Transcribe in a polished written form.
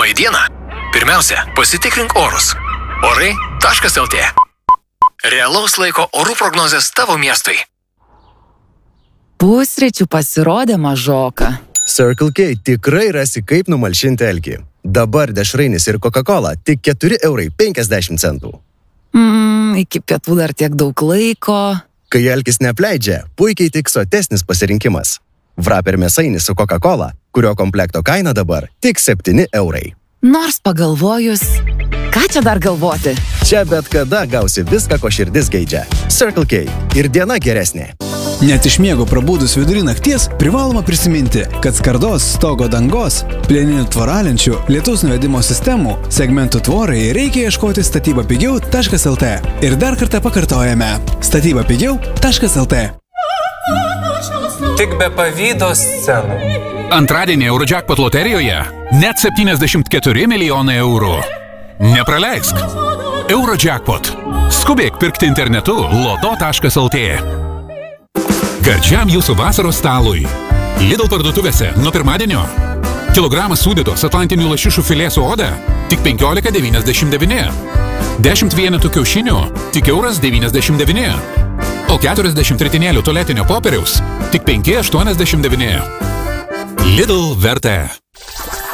Planuoji dieną? Pirmiausia, pasitikrink orus. Orai.lt. Realaus laiko orų prognozės tavo miestui. Pusryčių pasirodė mažoka. Circle K tikrai rasi, kaip numalšinti alkį. Dabar dešrainis ir Coca-Cola tik 4,50 €. Iki pietų dar tiek daug laiko. Kai alkis neapleidžia, puikiai tik sotesnis pasirinkimas. Wrapper mėsainis su Coca-Cola, kurio komplekto kaina dabar tik 7 €. Nors pagalvojus, ką čia dar galvoti? Čia bet kada gausi viską, ko širdis geidžia. Circle K. Ir diena geresnė. Net iš miego prabūdus vidury nakties privaloma prisiminti, kad skardos, stogo dangos, plieninių tvораlenčių, lietaus nuvedimo sistemų, segmentų tvorai reikia ieškoti statybapigiau.lt. Ir dar kartą pakartojame statybapigiau.lt. Tik be pavydo scenų. Antradienį Eurojackpot loterijoje net 74 milijonai eurų. Nepraleisk. Eurojackpot. Skubėk pirkti internetu loto.lt. Gardžiam jūsų vasaros stalui. Lidl parduotuvėse nuo pirmadienio. Kilogramas sūdytos atlantinių lašišų filė su oda tik 15,99. 10 vienetų kiaušinių tik €1,99. O 40 ritinėlių tualetinio popieriaus tik 5,89. Lidl vertė.